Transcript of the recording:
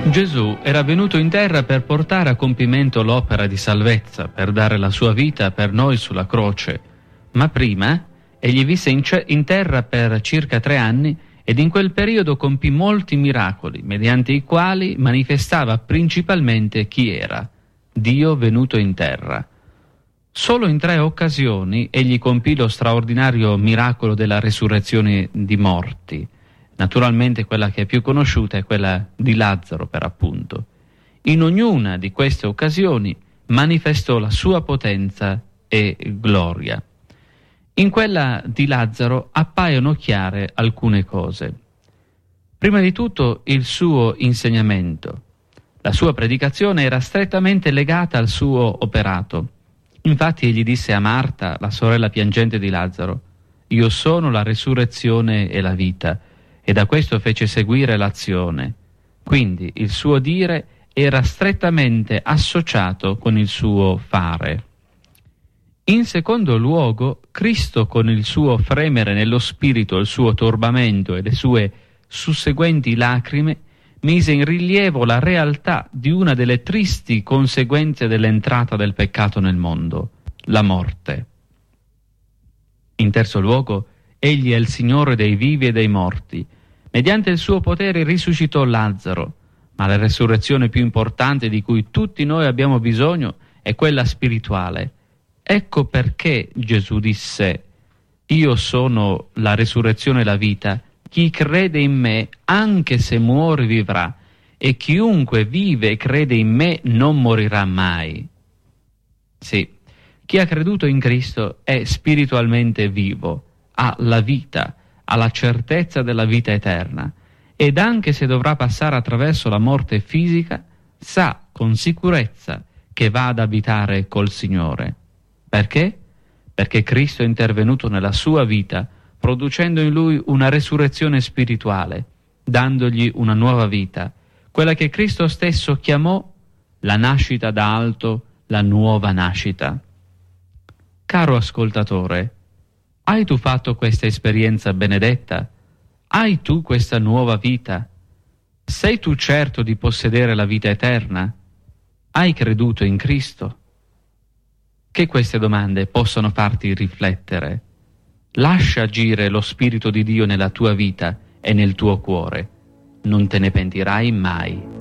Gesù era venuto in terra per portare a compimento l'opera di salvezza, per dare la sua vita per noi sulla croce. Ma prima egli visse in terra per circa 3 anni ed in quel periodo compì molti miracoli, mediante i quali manifestava principalmente chi era, Dio venuto in terra. Solo in 3 occasioni egli compì lo straordinario miracolo della resurrezione di morti. Naturalmente quella che è più conosciuta è quella di Lazzaro, per appunto. In ognuna di queste occasioni manifestò la sua potenza e gloria. In quella di Lazzaro appaiono chiare alcune cose. Prima di tutto il suo insegnamento. La sua predicazione era strettamente legata al suo operato. Infatti egli disse a Marta, la sorella piangente di Lazzaro: «Io sono la resurrezione e la vita», e da questo fece seguire l'azione. Quindi il suo dire era strettamente associato con il suo fare. In secondo luogo, Cristo, con il suo fremere nello spirito, il suo turbamento e le sue susseguenti lacrime, mise in rilievo la realtà di una delle tristi conseguenze dell'entrata del peccato nel mondo, la morte. In terzo luogo, egli è il Signore dei vivi e dei morti. Mediante il suo potere risuscitò Lazzaro, ma la resurrezione più importante di cui tutti noi abbiamo bisogno è quella spirituale. Ecco perché Gesù disse: «Io sono la resurrezione e la vita. Chi crede in me, anche se muore, vivrà, e chiunque vive e crede in me non morirà mai». Sì, chi ha creduto in Cristo è spiritualmente vivo, ha la vita, ha la certezza della vita eterna, ed anche se dovrà passare attraverso la morte fisica, sa con sicurezza che va ad abitare col Signore. Perché? Perché Cristo è intervenuto nella sua vita, producendo in lui una resurrezione spirituale, dandogli una nuova vita, quella che Cristo stesso chiamò la nascita da alto, la nuova nascita. Caro ascoltatore, hai tu fatto questa esperienza benedetta? Hai tu questa nuova vita? Sei tu certo di possedere la vita eterna? Hai creduto in Cristo? Che queste domande possano farti riflettere. Lascia agire lo Spirito di Dio nella tua vita e nel tuo cuore. Non te ne pentirai mai.